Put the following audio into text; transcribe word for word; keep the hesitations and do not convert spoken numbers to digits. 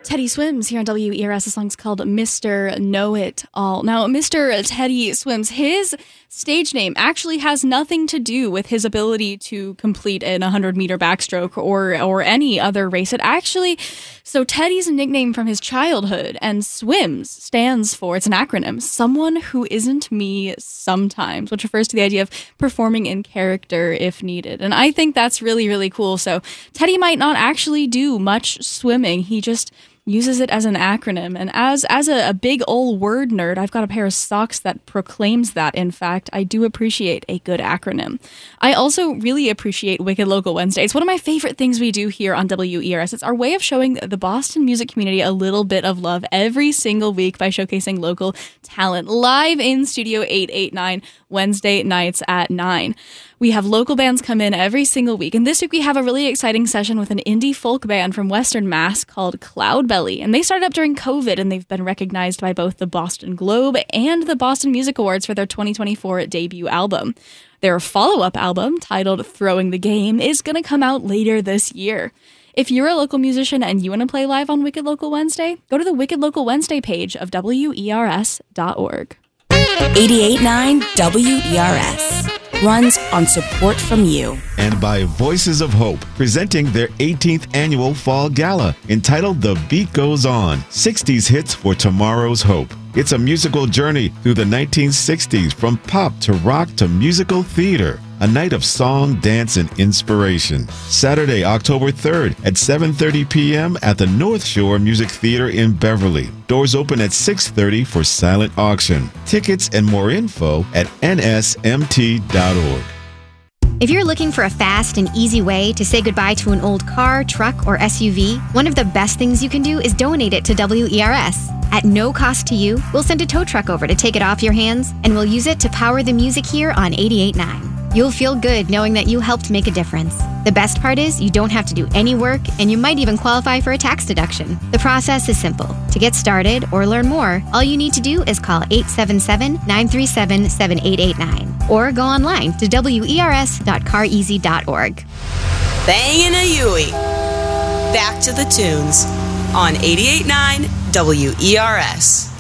Teddy Swims here on W E R S. The song's called Mister Know-It-All. Now, Mister Teddy Swims, his stage name actually has nothing to do with his ability to complete an one hundred meter backstroke or or any other race. It actually, so Teddy's a nickname from his childhood, and Swims stands for, it's an acronym, someone who isn't me sometimes, which refers to the idea of performing in character if needed. And I think that's really, really cool. So Teddy might not actually do much swimming. He just uses it as an acronym. And as as a, a big old word nerd, I've got a pair of socks that proclaims that. In fact, I do appreciate a good acronym. I also really appreciate Wicked Local Wednesday. It's one of my favorite things we do here on W E R S. It's our way of showing the Boston music community a little bit of love every single week by showcasing local talent live in Studio eight eighty-nine Wednesday nights at nine. We have local bands come in every single week, and this week we have a really exciting session with an indie folk band from Western Mass called Cloudbelly, and they started up during COVID, and they've been recognized by both the Boston Globe and the Boston Music Awards for their twenty twenty-four debut album. Their follow-up album, titled Throwing the Game, is going to come out later this year. If you're a local musician and you want to play live on Wicked Local Wednesday, go to the Wicked Local Wednesday page of W E R S dot org. eighty-eight point nine W E R S runs on support from you. And by Voices of Hope, presenting their eighteenth annual Fall Gala, entitled The Beat Goes On, sixties hits for tomorrow's hope. It's a musical journey through the nineteen sixties, from pop to rock to musical theater. A night of song, dance, and inspiration. Saturday, October third at seven thirty p.m. at the North Shore Music Theater in Beverly. Doors open at six thirty for silent auction. Tickets and more info at N S M T dot org. If you're looking for a fast and easy way to say goodbye to an old car, truck, or S U V, one of the best things you can do is donate it to W E R S. At no cost to you, we'll send a tow truck over to take it off your hands, and we'll use it to power the music here on eighty-eight point nine. You'll feel good knowing that you helped make a difference. The best part is you don't have to do any work, and you might even qualify for a tax deduction. The process is simple. To get started or learn more, all you need to do is call eight seven seven, nine three seven, seven eight eight nine or go online to W E R S dot car easy dot org. Bangin' a Yui. Back to the tunes on eighty-eight point nine W E R S.